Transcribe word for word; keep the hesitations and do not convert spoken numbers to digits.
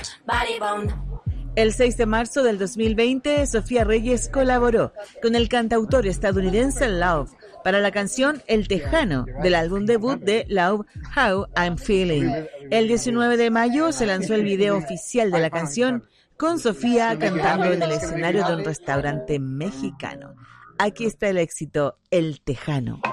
El seis de marzo del dos mil veinte, Sofía Reyes colaboró con el cantautor estadounidense Love para la canción El Tejano del álbum debut de Love, How I'm Feeling. El diecinueve de mayo se lanzó el video oficial de la canción con Sofía cantando en el escenario de un restaurante mexicano. Aquí está el éxito El Tejano.